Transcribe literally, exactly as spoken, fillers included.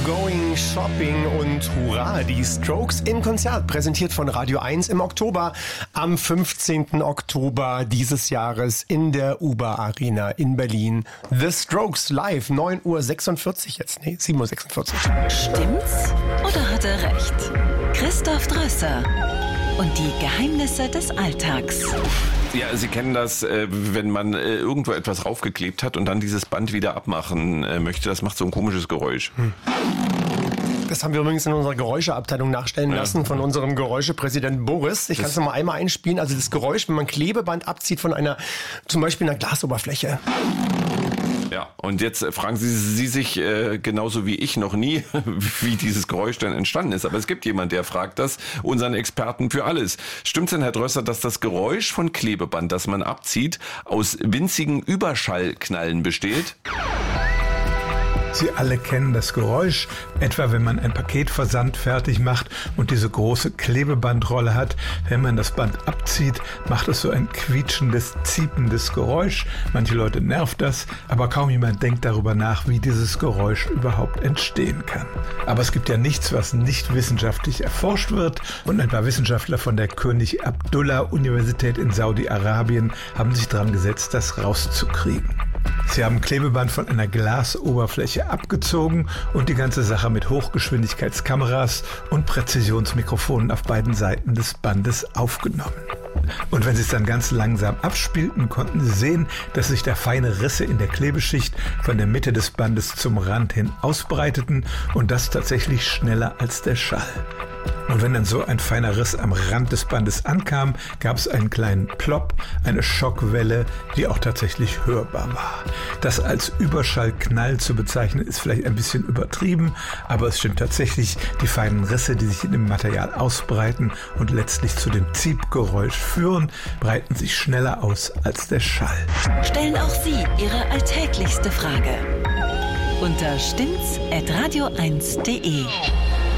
Going Shopping und hurra, die Strokes im Konzert, präsentiert von Radio eins im Oktober, am fünfzehnten Oktober dieses Jahres in der U B A Arena in Berlin. The Strokes live, neun Uhr sechsundvierzig jetzt, nee, sieben Uhr sechsundvierzig. Stimmt's oder hat er recht? Christoph Drösser und die Geheimnisse des Alltags. Ja, Sie kennen das, wenn man irgendwo etwas raufgeklebt hat und dann dieses Band wieder abmachen möchte. Das macht so ein komisches Geräusch. Hm. Das haben wir übrigens in unserer Geräuscheabteilung nachstellen lassen ja. von unserem Geräuschepräsidenten Boris. Ich kann es noch mal einmal einspielen. Also das Geräusch, wenn man Klebeband abzieht von einer, zum Beispiel einer Glasoberfläche. Ja, und jetzt fragen Sie, Sie sich äh, genauso wie ich noch nie, wie dieses Geräusch denn entstanden ist. Aber es gibt jemanden, der fragt das, unseren Experten für alles. Stimmt's denn, Herr Drösser, dass das Geräusch von Klebeband, das man abzieht, aus winzigen Überschallknallen besteht? Sie alle kennen das Geräusch, etwa wenn man ein Paketversand fertig macht und diese große Klebebandrolle hat. Wenn man das Band abzieht, macht es so ein quietschendes, ziependes Geräusch. Manche Leute nervt das, aber kaum jemand denkt darüber nach, wie dieses Geräusch überhaupt entstehen kann. Aber es gibt ja nichts, was nicht wissenschaftlich erforscht wird. Und ein paar Wissenschaftler von der König Abdullah Universität in Saudi-Arabien haben sich dran gesetzt, das rauszukriegen. Sie haben Klebeband von einer Glasoberfläche abgezogen und die ganze Sache mit Hochgeschwindigkeitskameras und Präzisionsmikrofonen auf beiden Seiten des Bandes aufgenommen. Und wenn sie es dann ganz langsam abspielten, konnten sie sehen, dass sich da feine Risse in der Klebeschicht von der Mitte des Bandes zum Rand hin ausbreiteten und das tatsächlich schneller als der Schall. Und wenn dann so ein feiner Riss am Rand des Bandes ankam, gab es einen kleinen Plop, eine Schockwelle, die auch tatsächlich hörbar war. Das als Überschallknall zu bezeichnen, ist vielleicht ein bisschen übertrieben, aber es stimmt tatsächlich, die feinen Risse, die sich in dem Material ausbreiten und letztlich zu dem Ziepgeräusch führen, breiten sich schneller aus als der Schall. Stellen auch Sie Ihre alltäglichste Frage unter stimmt's at radio eins punkt de.